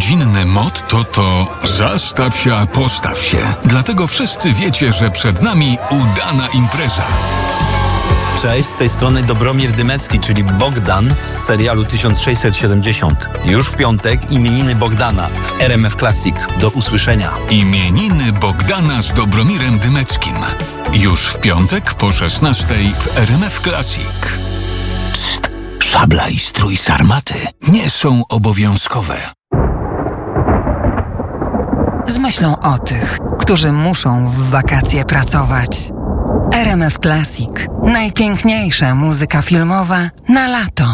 Rodzinne motto to zastaw się, a postaw się. Dlatego wszyscy wiecie, że przed nami udana impreza. Cześć, z tej strony Dobromir Dymecki, czyli Bogdan z serialu 1670. Już w piątek imieniny Bogdana w RMF Classic. Do usłyszenia. Imieniny Bogdana z Dobromirem Dymeckim. Już w piątek po 16:00 w RMF Classic. Psst, szabla i strój sarmaty nie są obowiązkowe. Z myślą o tych, którzy muszą w wakacje pracować. RMF Classic. Najpiękniejsza muzyka filmowa na lato.